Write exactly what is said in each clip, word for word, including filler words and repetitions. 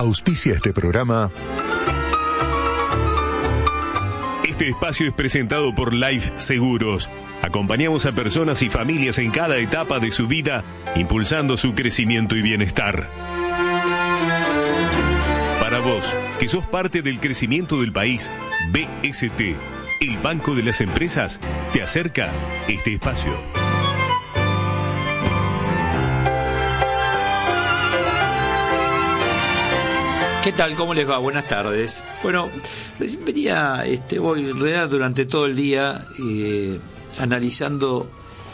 Auspicia este programa. Este espacio es presentado por Life Seguros. Acompañamos a personas y familias en cada etapa de su vida, impulsando su crecimiento y bienestar. Para vos, que sos parte del crecimiento del país, B S T, el Banco de las Empresas, te acerca este espacio. ¿Qué tal? ¿Cómo les va? Buenas tardes. Bueno, recién venía, este, voy en realidad durante todo el día eh, analizando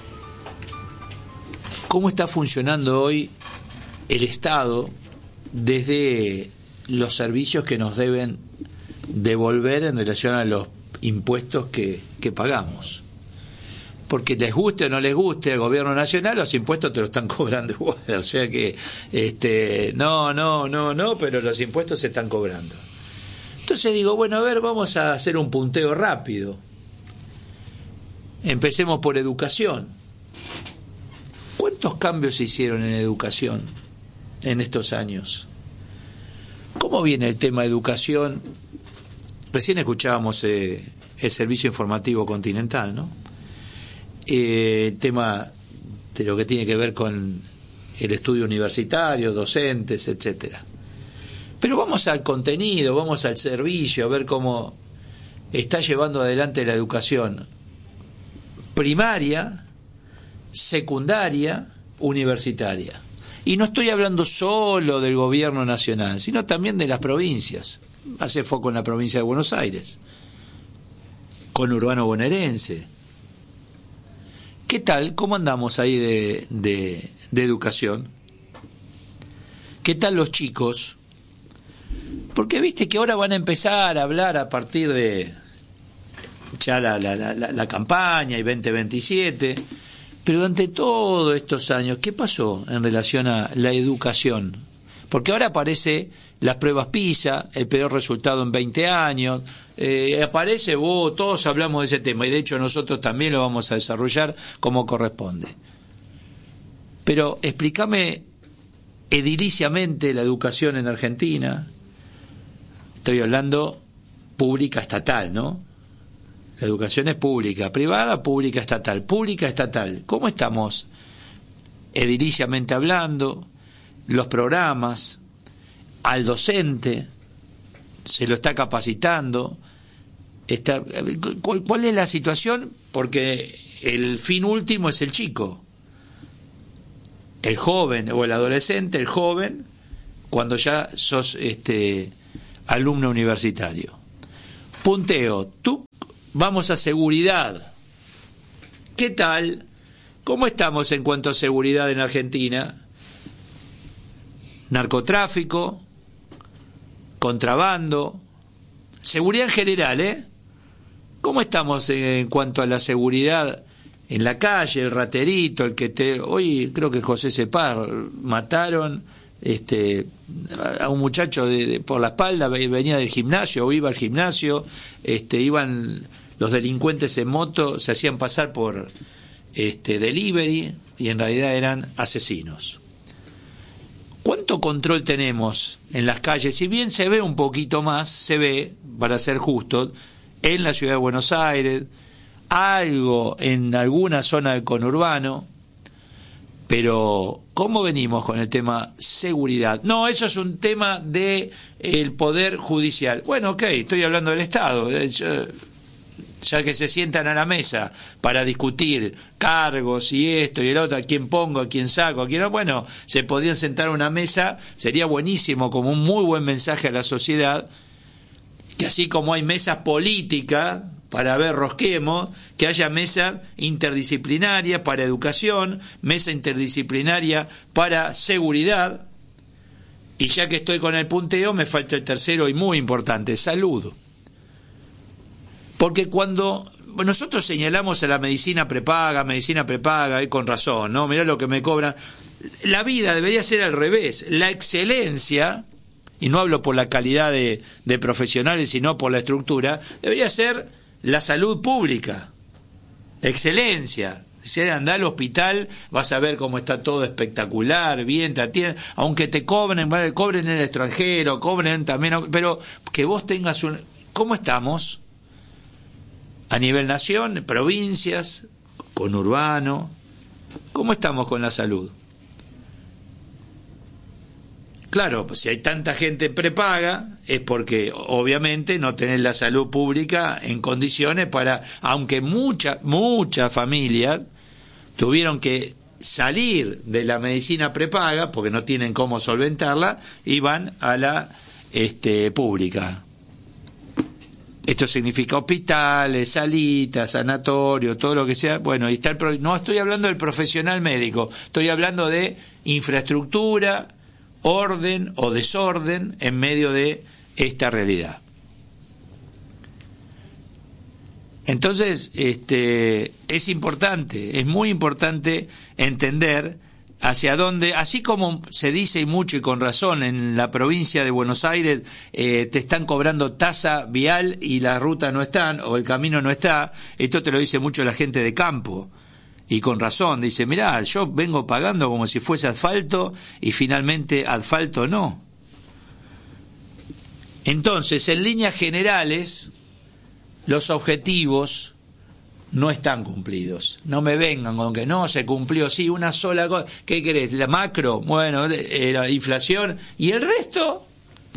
cómo está funcionando hoy el Estado desde los servicios que nos deben devolver en relación a los impuestos que, que pagamos. Porque les guste o no les guste al gobierno nacional, los impuestos te lo están cobrando igual. O sea que, este, no, no, no, no, pero los impuestos se están cobrando. Entonces digo, bueno, a ver, vamos a hacer un punteo rápido. Empecemos por educación. ¿Cuántos cambios se hicieron en educación en estos años? ¿Cómo viene el tema de educación? Recién escuchábamos eh, el servicio informativo continental, ¿no? Eh, el tema de lo que tiene que ver con el estudio universitario, docentes, etcétera. Pero vamos al contenido, vamos al servicio, a ver cómo está llevando adelante la educación primaria, secundaria, universitaria. Y no estoy hablando solo del gobierno nacional, sino también de las provincias. Hace foco en la provincia de Buenos Aires, con Urbano Bonaerense. ¿Qué tal? ¿Cómo andamos ahí de, de, de educación? ¿Qué tal los chicos? Porque viste que ahora van a empezar a hablar a partir de ya la, la, la, la campaña y veinte veintisiete, pero durante todos estos años, ¿qué pasó en relación a la educación? Porque ahora aparece las pruebas PISA, el peor resultado en veinte años, eh, aparece, vos, todos hablamos de ese tema, y de hecho nosotros también lo vamos a desarrollar como corresponde. Pero explícame ediliciamente la educación en Argentina. Estoy hablando pública estatal, ¿no? La educación es pública, privada, pública, estatal, pública, estatal. ¿Cómo estamos ediliciamente hablando? Los programas, al docente, se lo está capacitando. Está, ¿cuál, ¿Cuál es la situación? Porque el fin último es el chico, el joven o el adolescente, el joven, cuando ya sos este alumno universitario. Punteo, tú, vamos a seguridad. ¿Qué tal? ¿Cómo estamos en cuanto a seguridad en Argentina? Narcotráfico, contrabando, seguridad en general, ¿eh? ¿Cómo estamos en cuanto a la seguridad en la calle, el raterito, el que te... Hoy creo que José Cepar mataron este a un muchacho de, de, por la espalda, venía del gimnasio o iba al gimnasio, este iban los delincuentes en moto, se hacían pasar por este delivery y en realidad eran asesinos. ¿Cuánto control tenemos en las calles? Si bien se ve un poquito más, se ve, para ser justos, en la ciudad de Buenos Aires, algo en alguna zona del conurbano, pero ¿cómo venimos con el tema seguridad? No, eso es un tema de el Poder Judicial. Bueno, ok, estoy hablando del Estado. Yo, ya que se sientan a la mesa para discutir cargos y esto y el otro, a quién pongo, a quién saco, a quién no, bueno, se podían sentar a una mesa, sería buenísimo, como un muy buen mensaje a la sociedad, que así como hay mesas políticas para ver rosquemos, que haya mesa interdisciplinaria para educación, mesa interdisciplinaria para seguridad, y ya que estoy con el punteo, me falta el tercero y muy importante, salud. Porque cuando nosotros señalamos a la medicina prepaga, medicina prepaga, y con razón, ¿no? Mirá lo que me cobran. La vida debería ser al revés. La excelencia, y no hablo por la calidad de, de profesionales, sino por la estructura, debería ser la salud pública. Excelencia. Si andá al hospital, vas a ver cómo está todo espectacular, bien, te atienden, aunque te cobren, cobren en el extranjero, cobren también, pero que vos tengas un... ¿Cómo estamos? A nivel nación, provincias, conurbano, ¿cómo estamos con la salud? Claro, pues si hay tanta gente prepaga es porque obviamente no tenés la salud pública en condiciones para, aunque muchas, muchas familias tuvieron que salir de la medicina prepaga porque no tienen cómo solventarla y van a la este, pública. Esto significa hospitales, salitas, sanatorio, todo lo que sea. Bueno, y está el pro... no estoy hablando del profesional médico, estoy hablando de infraestructura, orden o desorden en medio de esta realidad. Entonces, este, es importante, es muy importante entender hacia dónde, así como se dice y mucho y con razón en la provincia de Buenos Aires, eh, te están cobrando tasa vial y la ruta no están, o el camino no está, esto te lo dice mucho la gente de campo, y con razón, dice, mirá, yo vengo pagando como si fuese asfalto, y finalmente asfalto no. Entonces, en líneas generales, los objetivos no están cumplidos. No me vengan con que no se cumplió, sí, una sola cosa. ¿Qué querés? La macro, bueno, eh, la inflación, y el resto.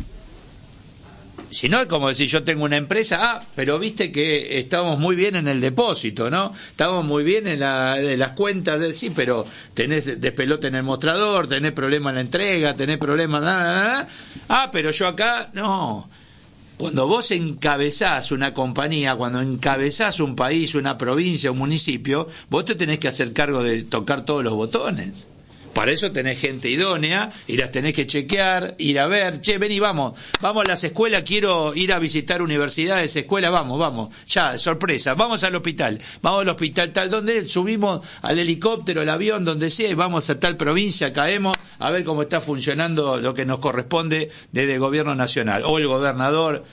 Si no, es como decir, yo tengo una empresa, ah, pero viste que estamos muy bien en el depósito, ¿no? Estamos muy bien en, la, en las cuentas, de, sí, pero tenés despelote en el mostrador, tenés problema en la entrega, tenés problema, nada, nada. Ah, pero yo acá, no. Cuando vos encabezás una compañía, cuando encabezás un país, una provincia, un municipio, vos te tenés que hacer cargo de tocar todos los botones. Para eso tenés gente idónea y las tenés que chequear, ir a ver, che, vení, vamos, vamos a las escuelas, quiero ir a visitar universidades, escuelas, vamos, vamos, ya, sorpresa, vamos al hospital, vamos al hospital tal, donde subimos al helicóptero, al avión, donde sea, y vamos a tal provincia, caemos, a ver cómo está funcionando lo que nos corresponde desde el gobierno nacional, o el gobernador.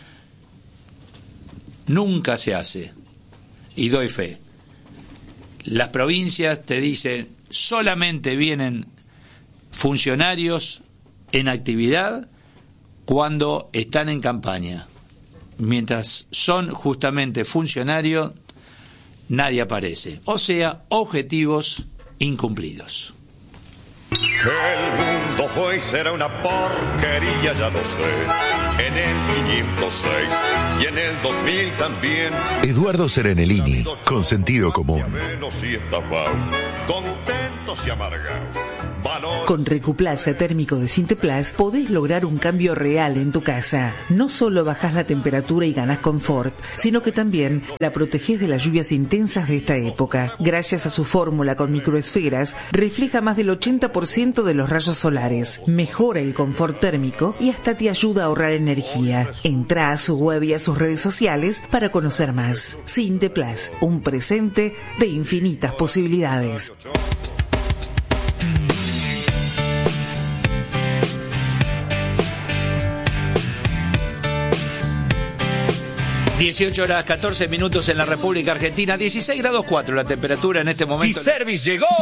Nunca se hace, y doy fe. Las provincias te dicen, solamente vienen funcionarios en actividad cuando están en campaña. Mientras son justamente funcionarios, nadie aparece. O sea, objetivos incumplidos. Que el mundo fue y será una porquería, ya lo sé. En el quinientos seis y en el dos mil también. Eduardo Serenellini, con sentido común. Contentos y amargados. Con Recuplaza térmico de Sinteplas podés lograr un cambio real en tu casa. No solo bajás la temperatura y ganás confort, sino que también la protegés de las lluvias intensas de esta época. Gracias a su fórmula con microesferas, refleja más del ochenta por ciento de los rayos solares, mejora el confort térmico y hasta te ayuda a ahorrar energía. Entrá a su web y a sus redes sociales para conocer más. Sinteplas, un presente de infinitas posibilidades. dieciocho horas catorce minutos en la República Argentina, dieciséis grados cuatro la temperatura en este momento. T-Service llegó.